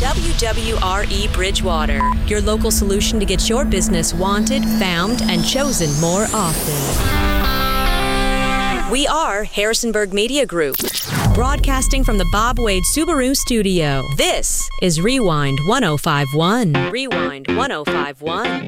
WWRE Bridgewater, your local solution to get your business wanted, found, and chosen more often. We are Harrisonburg Media Group, broadcasting from the Bob Wade Subaru studio. This is Rewind 1051. Rewind 1051.